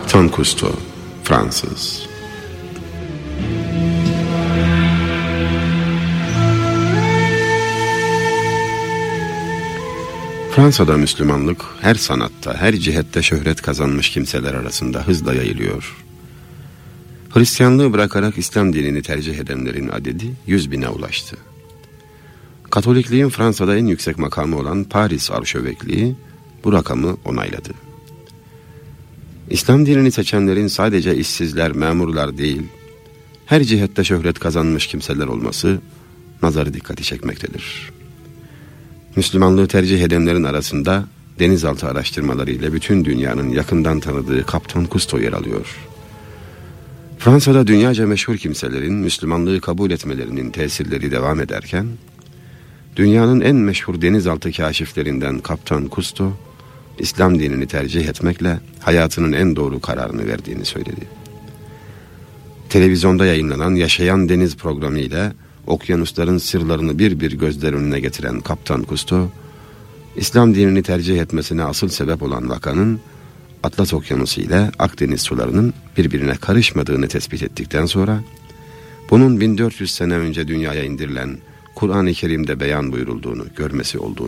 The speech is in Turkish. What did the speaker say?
Kaptan Cousteau, Fransız. Fransa'da Müslümanlık her sanatta, her cihette şöhret kazanmış kimseler arasında hızla yayılıyor. Hristiyanlığı bırakarak İslam dinini tercih edenlerin adedi 100.000'e ulaştı. Katolikliğin Fransa'da en yüksek makamı olan Paris Arşivekliği bu rakamı onayladı. İslam dinini seçenlerin sadece işsizler, memurlar değil, her cihette şöhret kazanmış kimseler olması nazarı dikkati çekmektedir. Müslümanlığı tercih edenlerin arasında denizaltı araştırmaları ile bütün dünyanın yakından tanıdığı Kaptan Cousteau yer alıyor. Fransa'da dünyaca meşhur kimselerin Müslümanlığı kabul etmelerinin tesirleri devam ederken, dünyanın en meşhur denizaltı kaşiflerinden Kaptan Cousteau, İslam dinini tercih etmekle hayatının en doğru kararını verdiğini söyledi. Televizyonda yayınlanan Yaşayan Deniz programı ile okyanusların sırlarını bir bir gözler önüne getiren Kaptan Cousteau, İslam dinini tercih etmesine asıl sebep olan vakanın Atlas Okyanusu ile Akdeniz sularının birbirine karışmadığını tespit ettikten sonra, bunun 1400 sene önce dünyaya indirilen Kur'an-ı Kerim'de beyan buyurulduğunu görmesi olduğunu